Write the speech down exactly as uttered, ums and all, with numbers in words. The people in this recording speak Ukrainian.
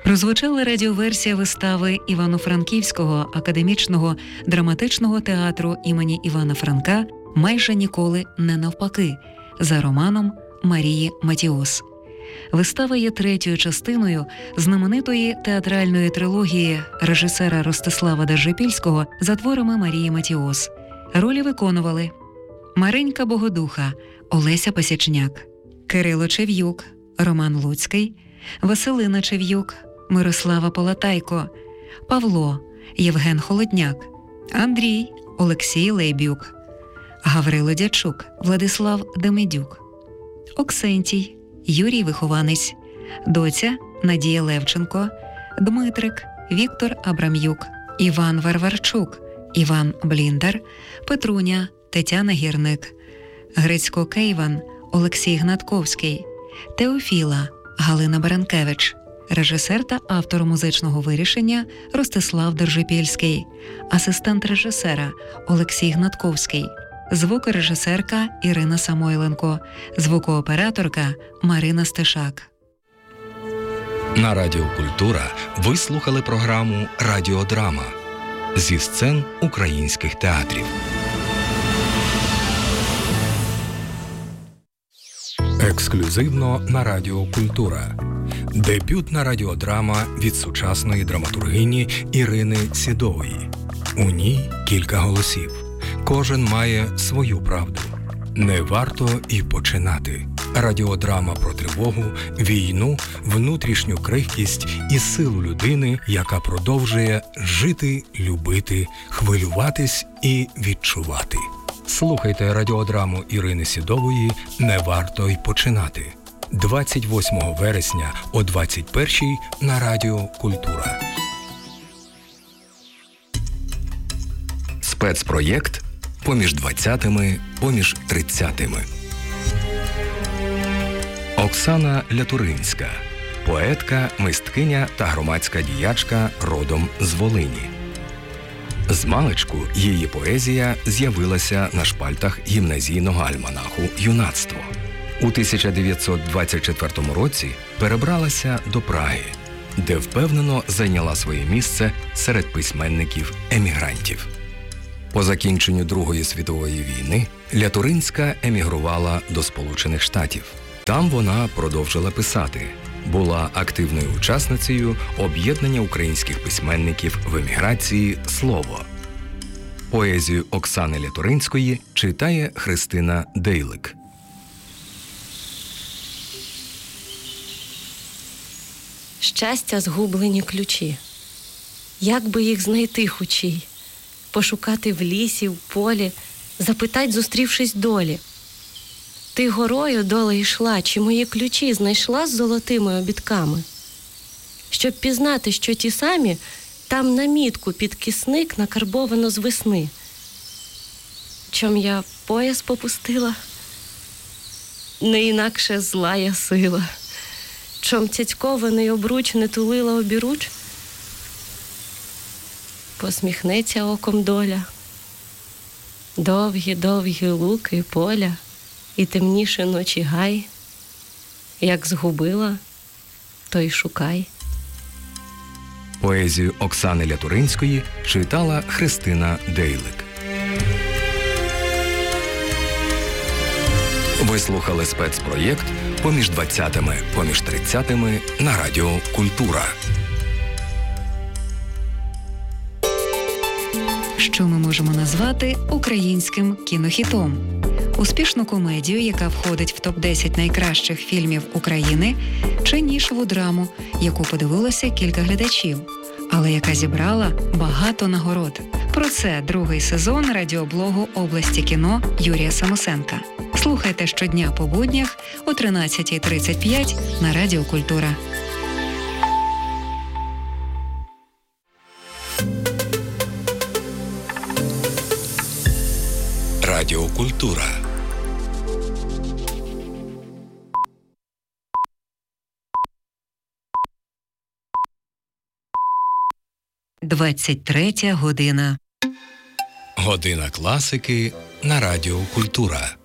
Прозвучала радіоверсія вистави Івано-Франківського академічного драматичного театру імені Івана Франка «Майже ніколи не навпаки» за романом Марії Матіос. Вистава є третьою частиною знаменитої театральної трилогії режисера Ростислава Держипільського за творами Марії Матіос. Ролі виконували Маринька Богодуха, Олеся Пасічняк, Кирило Чев'юк, Роман Луцький, Василина Чев'юк, Мирослава Полатайко, Павло, Євген Холодняк, Андрій, Олексій Лейбюк, Гаврило Дячук, Владислав Демидюк, Оксентій, Юрій Вихованець, доця Надія Левченко, Дмитрик, Віктор Абрам'юк, Іван Варварчук, Іван Бліндар, Петруня, Тетяна Гірник, Грицько Кейван, Олексій Гнатковський, Теофіла, Галина Баранкевич, режисер та автор музичного вирішення Ростислав Держипільський, асистент режисера Олексій Гнатковський, звукорежисерка Ірина Самойленко, звукооператорка Марина Стешак. На Радіо Культура ви слухали програму «Радіодрама» зі сцен українських театрів. Ексклюзивно на Радіо Культура. Дебютна радіодрама від сучасної драматургині Ірини Сідової. У ній кілька голосів. Кожен має свою правду. Не варто і починати. Радіодрама про тривогу, війну, внутрішню крихкість і силу людини, яка продовжує жити, любити, хвилюватись і відчувати. Слухайте радіодраму Ірини Сідової «Не варто й починати» двадцять восьмого вересня о двадцять першій на Радіо Культура. Спецпроєкт «Поміж двадцятими, поміж тридцятими». Оксана Лятуринська, поетка, мисткиня та громадська діячка родом з Волині. Змалечку її поезія з'явилася на шпальтах гімназійного альманаху «Юнацтво». У тисяча дев'ятсот двадцять четвертому році перебралася до Праги, де впевнено зайняла своє місце серед письменників-емігрантів. По закінченню Другої світової війни Лятуринська емігрувала до Сполучених Штатів. Там вона продовжила писати, була активною учасницею об'єднання українських письменників в еміграції «Слово». Поезію Оксани Лятуринської читає Христина Дейлик. Щастя, згублені ключі. Як би їх знайти хучій? Пошукати в лісі, в полі, запитать, зустрівшись долі. Ти горою, доле, йшла, чи мої ключі знайшла з золотими обідками? Щоб пізнати, що ті самі, там на мітку під кисник накарбовано з весни. Чом я пояс попустила? Не інакше зла я сила. Чом цяцькований обруч не тулила обіруч? Посміхнеться оком доля. Довгі-довгі луки, поля, і темніше ночі гай. Як згубила, то й шукай. Поезію Оксани Лятуринської читала Христина Дейлик. Ви слухали спецпроєкт «Поміж двадцятими, поміж тридцятими» на Радіо Культура. Що ми можемо назвати українським кінохітом? Успішну комедію, яка входить в топ десять найкращих фільмів України, чи нішеву драму, яку подивилося кілька глядачів, але яка зібрала багато нагород. Про це другий сезон радіоблогу «Області кіно» Юрія Самосенка. Слухайте щодня по буднях о тринадцятій тридцять п'ять на Радіо Культура. Радіо Культура. двадцять третя година. Година класики на Радіо Культура.